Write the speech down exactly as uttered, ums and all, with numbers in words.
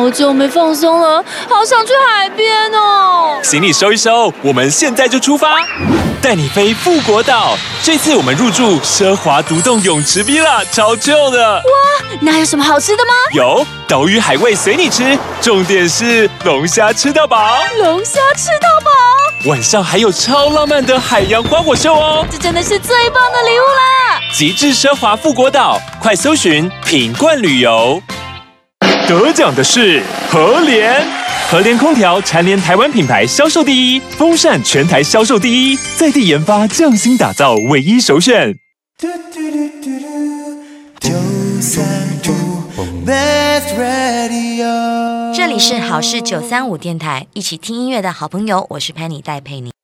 好久没放松了，好想去海边哦！ 行李收一收，我们现在就出发，带你飞富国岛。这次我们入住奢华独栋泳池 villa， 超旧的。 哇，那有什么好吃的吗？ 有岛屿海味随你吃，重点是龙虾吃到饱。 龙虾吃到饱。 晚上还有超浪漫的海洋花火秀哦！ 这真的是最棒的礼物啦！ 极致奢华富国岛，快搜寻品冠旅游。得奖的是和联，和联空调蝉联台湾品牌销售第一，风扇全台销售第一，在地研发匠心打造唯一首选。 这里是好事九三五电台，一起听音乐的好朋友，我是 Penny 戴佩妮。